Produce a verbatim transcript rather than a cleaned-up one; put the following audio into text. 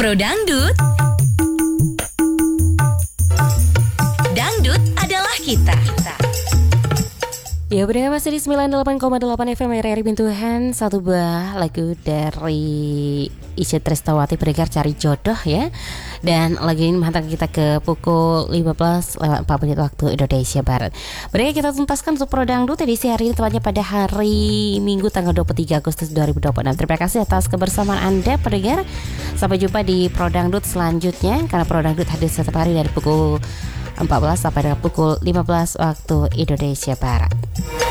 Pro Dangdut. Dangdut adalah kita. Ya benar, masih di sembilan puluh delapan koma delapan F M R R I Bintuhan. Satu buah lagu dari Itje Trisnawati Pendekar Cari Jodoh ya. Dan lagu ini menghantar kita ke pukul lima belas lewat empat menit waktu Indonesia Barat. Berikut kita tuntaskan untuk Pro Dangdut edisi hari ini, tepatnya pada hari Minggu tanggal dua puluh tiga Agustus dua ribu dua puluh enam. Terima kasih atas kebersamaan Anda pendengar. Sampai jumpa di Pro Dangdut selanjutnya, karena Pro Dangdut hadir setiap hari dari pukul empat belas sampai dengan pukul lima belas waktu Indonesia Barat.